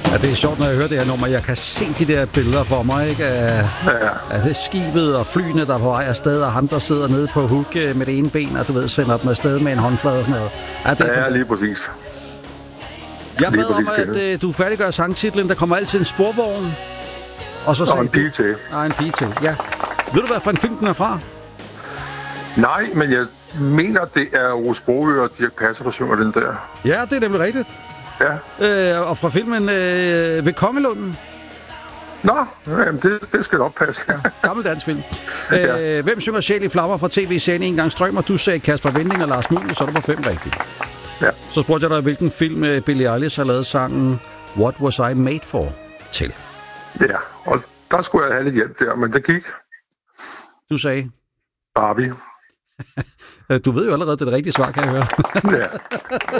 Ja, det er sjovt, når jeg hører det her nummer. Jeg kan se de der billeder for mig, ikke? Af det skibet og flyene, der er på vej afsted, og ham, der sidder nede på huk med det ene ben, og du ved, sender dem afsted med en håndflade og sådan noget. Ja, det er lige præcis. Jeg bad om, at du færdiggør sangtitlen. Der kommer altid en sporvogn. Og så en pige til. Nej, en pige til, ja. Ved du, hvad for en film den er fra? Nej, men jeg mener, det er Ove Sprogøe og Dirch Passer, der synger den der. Ja, det er nemlig rigtigt. Ja. Og fra filmen Ved Kongelunden. Nå, jamen det skal nok passe. Ja, gammel dansk film. Hvem synger Sjæl i flammer fra tv-serien En gang strøm, og du sagde Kasper Winding og Lars Muhl, så er du på 5 rigtigt. Ja. Så spurgte jeg dig, hvilken film Billie Eilish har lavet sangen What Was I Made For til? Ja, og der skulle jeg have lidt hjælp der, men det gik. Du sagde? Barbie. Du ved jo allerede, det er det rigtige svar, kan jeg høre. Ja.